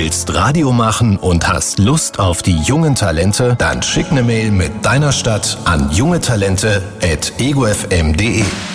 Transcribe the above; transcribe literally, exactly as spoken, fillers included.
willst Radio machen und hast Lust auf die jungen Talente? Dann schick eine Mail mit deiner Stadt an jungetalente at ego f m punkt de.